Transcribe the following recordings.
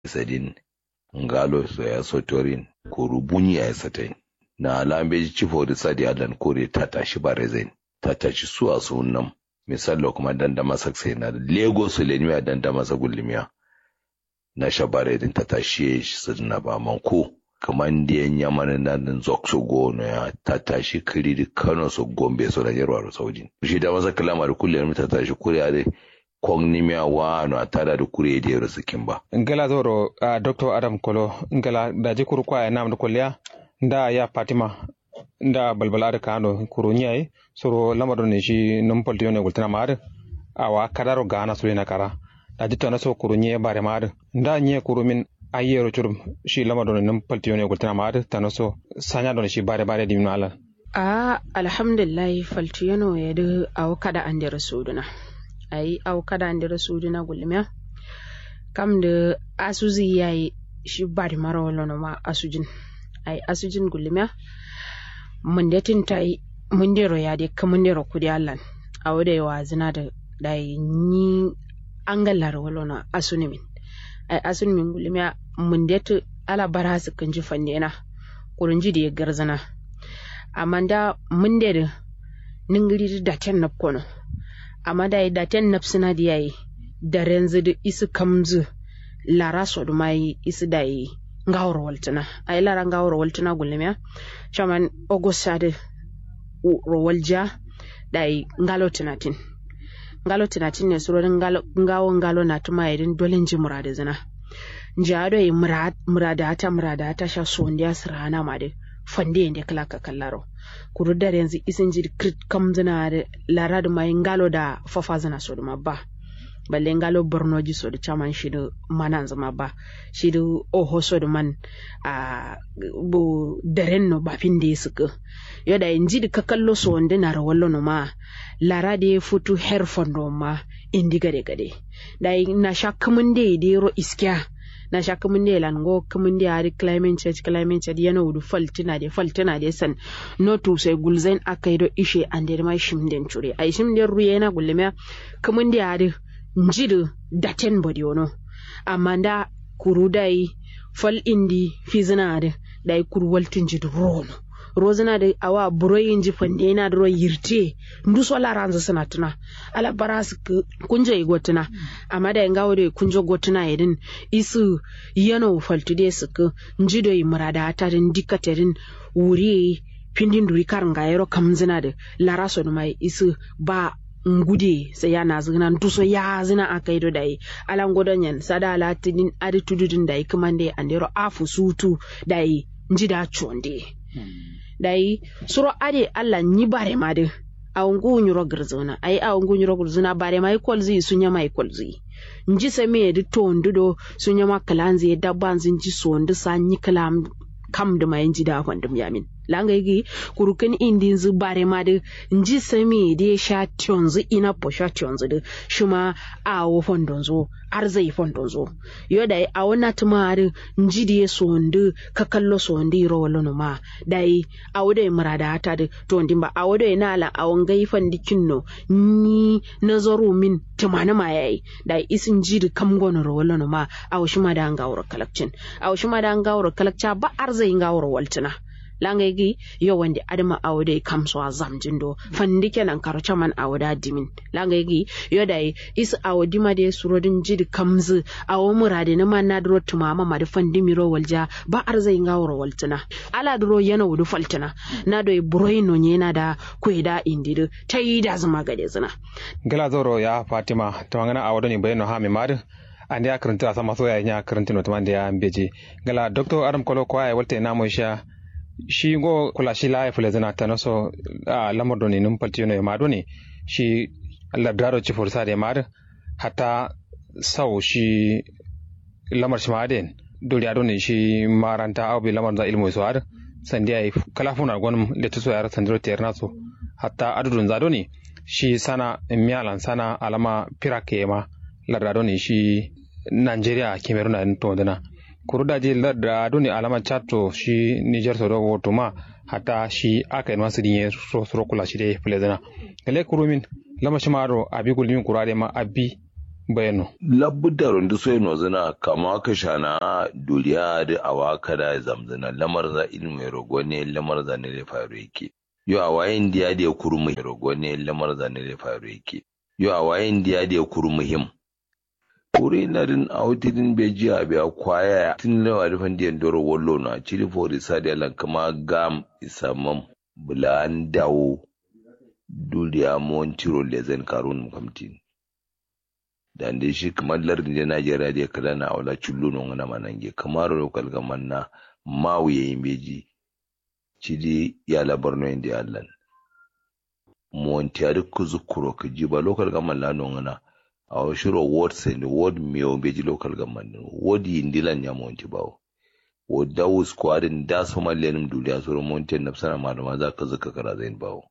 sadin ngalo so ya sotorin ko rubuni ya satain na alambe chifo da sadi adan kore ta tashi barezen ta tashi su a sunan misalla kuma dandama saksai na Lagos lenimiya dandama sa gulmiya na shabaredin ta tashi shi na ba manko kaman da yan yamanin nan zokso gono ya ta tashi kiri da Kano so Gombe so da Yarwa Saudi shi da masa kalama da kullum ta tashi kuriya dai kognimiya wa no atada da kuriya da yaro sakin ba ngala zoro Dr. Adam Kolo ngala da ji kurkwa ya nam da kulliya da ya Fatima da balbala da Kano kurunyai soro lamado ne shi num poltiyo ne gultana mar awa kadaro gana sulina kara da ji tana so kurunye bare mar da nye kurumin ayero churum shi lamado ne num poltiyo ne gultana mar tana so sanya don shi bare bare dimno ala alhamdulillah faltiyo no yedu aw kada ande rasuduna ai aw kada ande rasuduna gulmiya kam de asuzi yayi shi bare maro lono ma asujin ai asujin gulmiya mun detin tai mun dero ya de kamun dero kudi allan awde wa zina da dai ni angalar walona asunimin ai asunimin gulmiya mun detu ala barasu kanji fandena kurunji da garzana amma da mun de ningiri da tan napkono amma dai da tan napsina da yayi da renzu da isu kamzu lara so da mai isu dai ngawr waltana ay lara ngawr waltana gulmiya chaman ogosade rolja dai ngalo tinatin ne suro ngalo na tuma idin dolen ji murade zina njado yi murada ta sha so ndiya sirana made fande inde kala ka kallaro kuru da yanzu isin ji crit kam zina da lara da mai ngalo da fafa zina so da mabba balle ngalo borno ji so da chaman shi da manan zama ba shi da oho so da man bu daren no ba fin da suka yoda inji da ka kallo so wanda na rawallo no ma lara da futu her fondo ma indi gade da na shakamun da ro iskiya na shakamun da lango kamun da ari climate change yana wudu faltina da san no to sai gulzain akai do ishe ande ma shimden chure ai shimden ruye na gullema kamun da ari njidu daten body ono amma da kuru dai fal indi fizinade dai kuru waltin jidu rozina da awa buroyin ji fande na da yirte ndu so la ranza sanatuna ala baras kunje gotuna amma da ngawo de kunjo gotuna yedin isu yano faltude suka njido yi murada ta din dikaterin wuri pindin duri karanga yero kamzina da laraso no mai isu ba ngude sai yana zina ntuso ya zina akaido dai ala ngodonyen sada ala tidin adi tududin dai kumande andero afu sutu dai njida chonde dai suro ade alla nyi bare made awngu nyuro girzona ai awngu nyuro girzona bare mai kolzi sunya mai kolzi nji se me di tondudo sunya makalanzi dabbanzi nji sondu sanyi kalam kam da mai njida fandum yamin langa yigi kurukin indin zu bare ma de nji sami de sha tionzu ina po sha tionzu de shuma awo fondonzo arzai fondonzo yoda a wona tumare nji de sondu ka kallo sondi ro wallo ma dai awode murada ta de to ndimba awode na ala awon gai fandikin no ni nazaru min tumana ma yayi dai isin ji de kam gono ro wallo ma awo shuma da ngawro kalakcin awo shuma da ngawro kalakca ba arzai ngawro waltuna langegi yo wande adama awde kamso azam jindo fandike nan karocha man awda dimin langegi yo dai is awdima de surodin jid kamzu awo murade na man nadro tumama ma de fandimiro walja ba arzai ngawro waltuna ala dro yana wudu faltuna na do broino nyena da kuida indido tayida zuma gade zina gala zoro ya Fatima tawangana awdoni bayno ha mi madu ande ya karanta sama so ya nya karanta no tamande ya mbeje gala Dr. Adam Kolo ko ay walte na mo sha shi go kula shi life le zana ta so lamar doni num paltiyo ne ma doni shi Allah daro ci forsa de mar hata sau shi lamar shi ma den dole ya doni shi maranta au bi lamar da ilmu so ar sandi ay kala funa gon le to so yar sandro terna so hatta adudun za doni shi sana mialan sana alama pirake ma larda doni shi Nigeria Cameroon to dana kurudaji larda doni alama chato shi Niger so do woto ma hata shi aka en wasu dinye so kula shi de plezana gele kurumin lama shimaro abi gulmin kurare ma abi bayano labudda rundu sai no zina kama ka shana duriya da awaka da zamzana lamar za ilmi rogo ne lamar za ne da faru yake yo a wayin diya da kuru mu rogo ne lamar za ne da faru yake yo a wayin diya da kuru muhim kuri na din autidin beji a biya kwaya tin lewa da fandiyan doro wallo na chili for isadi alan kama gam isamam bulan dawo duriya montiro lezen karun mukamtin dan dai shi kamar lardin da Najeriya da kala na aula cullu non na manange kamar lokal gaman na mawuye yimbeji cidi ya labarno indi allan monti adu kuzukuro kijiba lokal gaman la non na aw shiro ward send ward miyo beji lokal gaman ward indilan ya monti bawo wadda squadin da su mallenin duniya su monti nafsana malama za ka zaka kara zain bawo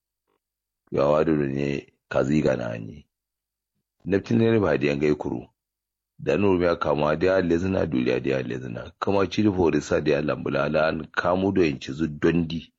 ya wadu ne kaziga na anyi naftin ne ba da yangai kuru da nuru ya kama da lezina duniya da lezina kama ciri forisa da lambulala an kamu da yanci zu dondi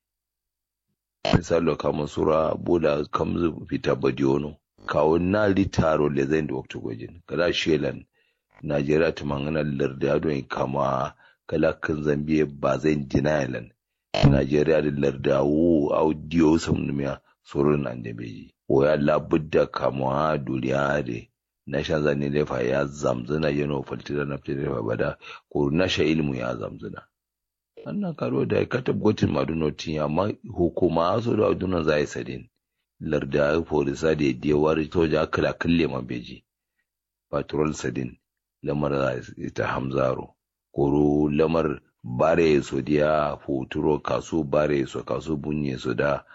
misalo kama sura boda kamzu fita badiono kawo na litaro lezen da waktu gojin kala shelan Najeriya ta mangana larda don kama kala kan Zambia ba zai denialan Najeriya da larda wo audio samnumiya surun nan da beji waya labudda kama duniya da nasha zane lefa ya zamzana yano faltira na fitar bada ko nasha ilmu ya zamzana annan karo da ka tabbatin madunoti amma hukuma so da adunan zai sadin larda polisa da diyawar toja kala kalle man beji patrol sadin lamar ita hamzaro koro lamar bare so dia futuro kasu bare so kasu bunye so da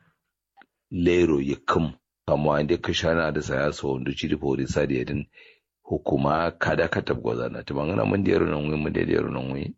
lero yakam kama inda ka shana da saya so wanda ci da polisa da yadin hukuma kada ka tabgoza na ta bangana mun da yaro nan mun da yaro nan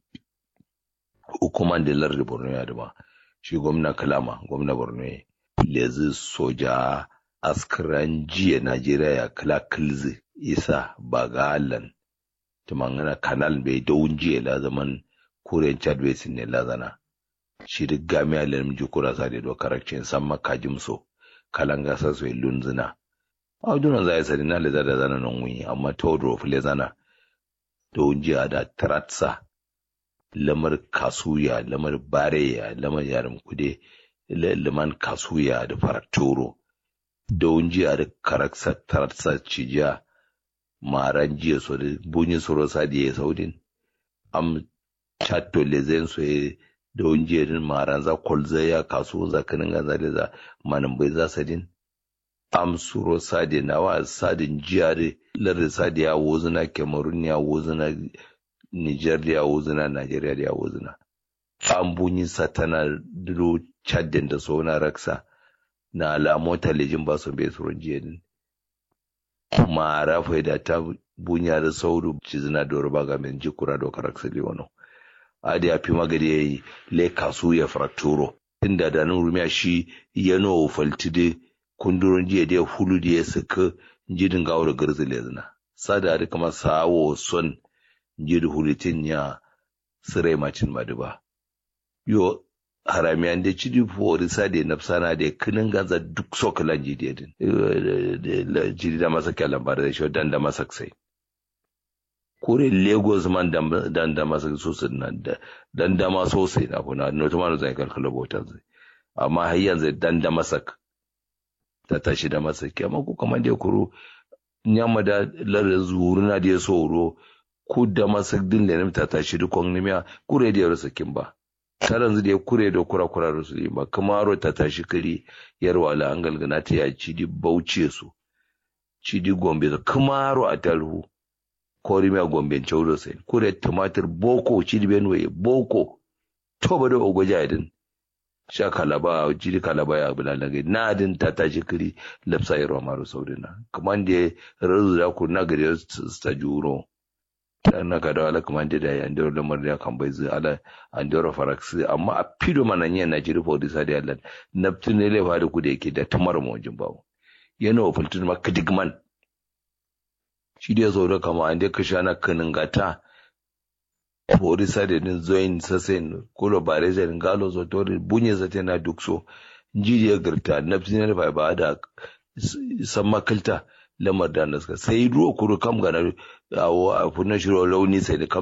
hukuman da lar Borno ya dama shi gwamna kalama gwamna Borno lezi soja askaran jiya Najeriya ya kala kilzi isa bagalan ta bangana kanal bai dawun jiya la zaman kuren Chad Basin ne lazana shi da gamiya lalim jukura sa da dokarakcin san makajimso kalanga sa so lunzina audunan zai sari na leza da zana nan wuyi amma todo fule zana to jiya da tratsa lamar kasuya lamar bareya lamar yaran kude liman kasuya da faratoro don jiya da karaksa tratsa cijiya maran jiya so da bunyi soro sa da ya saudin am chatto lezen so don jerin maran za kolza ya kaso za kanin ganza da za manan bai za sadin am suro sadi na wa sadin jiyare lar sadi ya wozuna Cameroon ya wozuna Niger ya wozuna Nigeria ya wozuna am bunyi satana duro Chad da so na raksa na la mota lejin ba so bai suro jerin mara faida ta bunya da sauru cizina doro ba ga men jikura do karaksa liwono adi ya fi magari ya yi le kasu ya frakturo inda da nan rumiya shi yano faltide kunduron jiya da ya hulu da ya saka jidin gawo da garzi lezina sada da kama sawo son jidin hulutin ya sirai macin maduba yo haramiyan da cidi fori sade nafsana da kinin ganza duk sokalan jidiyadin jidi da masa kyalan ba da shi dan da masa sai kore Lagos man dan da masa sosai nan da dan da ma sosai na kuna no to man zai kalkala botan zai amma har yanzu dan da masa ta tashi da masa amma ku kaman da kuro nyama da lar zuruna da soro ku da masa din da ta tashi dukon nimiya kure da yaro sakin ba taran zai kure da kura da su ba kamaro ta tashi kari yarwa la an galgana ta ya ci di bauce su ci di Gombe da kamaro a talhu kori mai gomben cewa sai kure tumatir boko cidi benwe boko to ba da ogoja idin sha kalaba jiri kalaba ya bulalage na din ta tashi kiri lapsa yaro maru saudina kaman da razu da ku na gari sta juro dan na kada ala kaman da ya ndoro lamar da kan bai zai ala andoro faraksi amma a fido mananya na jiri fo disa da Allah naftin ne le fa da ku da yake da tamar mojin bawo yana ofultun makadigman shi da zo da kama an da ka sha na kanin gata polisa da din zoin sasen kolo bare zai ngalo zo to bunye zate na dukso njiri ya girta nafsin ne ba da san makalta lamar da suka sai ruwa kuru kam gana a funan shiro launi sai da